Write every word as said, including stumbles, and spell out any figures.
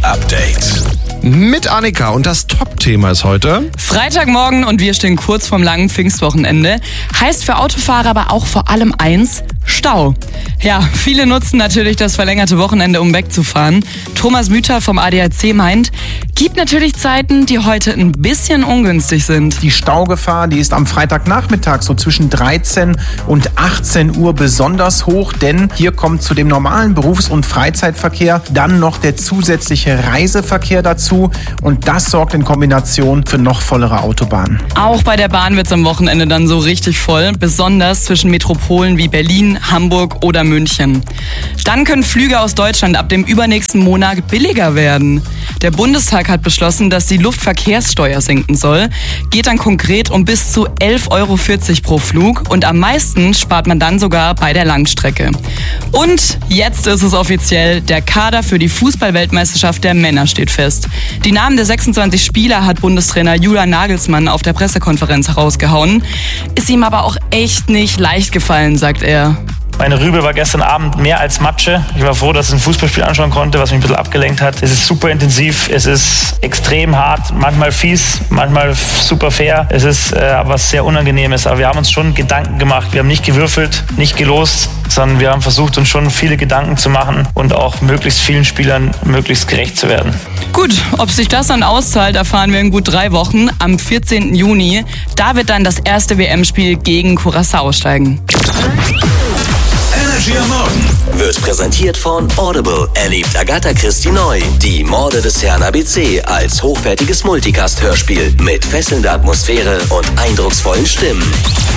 Update. Mit Annika und das Top-Thema ist heute Freitagmorgen und wir stehen kurz vorm langen Pfingstwochenende. Heißt für Autofahrer aber auch vor allem eins: Stau. Ja, viele nutzen natürlich das verlängerte Wochenende, um wegzufahren. Thomas Müther vom A D A C meint, gibt natürlich Zeiten, die heute ein bisschen ungünstig sind. Die Staugefahr, die ist am Freitagnachmittag so zwischen dreizehn und achtzehn Uhr besonders hoch, denn hier kommt zu dem normalen Berufs- und Freizeitverkehr dann noch der zusätzliche Reiseverkehr dazu und das sorgt in Kombination für noch vollere Autobahnen. Auch bei der Bahn wird es am Wochenende dann so richtig voll, besonders zwischen Metropolen wie Berlin, Hamburg oder München. Dann können Flüge aus Deutschland ab dem übernächsten Monat billiger werden. Der Bundestag hat beschlossen, dass die Luftverkehrssteuer sinken soll. Geht dann konkret um bis zu elf Euro vierzig pro Flug und am meisten spart man dann sogar bei der Langstrecke. Und jetzt ist es offiziell, der Kader für die Fußball-Weltmeisterschaft der Männer steht fest. Die Namen der sechsundzwanzig Spieler hat Bundestrainer Julian Nagelsmann auf der Pressekonferenz herausgehauen. Ist ihm aber auch echt nicht leicht gefallen, sagt er. Meine Rübe war gestern Abend mehr als Matsche. Ich war froh, dass ich ein Fußballspiel anschauen konnte, was mich ein bisschen abgelenkt hat. Es ist super intensiv, es ist extrem hart, manchmal fies, manchmal super fair. Es ist äh, was sehr Unangenehmes, aber wir haben uns schon Gedanken gemacht. Wir haben nicht gewürfelt, nicht gelost, sondern wir haben versucht, uns schon viele Gedanken zu machen und auch möglichst vielen Spielern möglichst gerecht zu werden. Gut, ob sich das dann auszahlt, erfahren wir in gut drei Wochen. Am vierzehnten Juni, da wird dann das erste W M-Spiel gegen Curaçao steigen. Energy am Morgen wird präsentiert von Audible. Erlebt Agatha Christie neu. Die Morde des Herrn A B C als hochwertiges Multicast-Hörspiel mit fesselnder Atmosphäre und eindrucksvollen Stimmen.